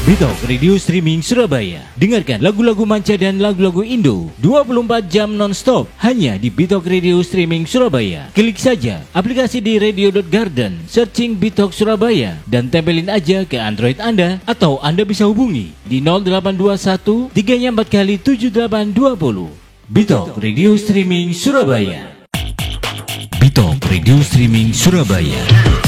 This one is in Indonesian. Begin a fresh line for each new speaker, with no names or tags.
Bitok Radio Streaming Surabaya. Dengarkan lagu-lagu manca dan lagu-lagu Indo 24 jam non-stop hanya di Bitok Radio Streaming Surabaya. Klik saja aplikasi di radio.garden, searching Bitok Surabaya dan tempelin aja ke Android Anda, atau Anda bisa hubungi di 0821 3 kali 7820. Bitok Radio Streaming Surabaya. Bitok Radio Streaming Surabaya.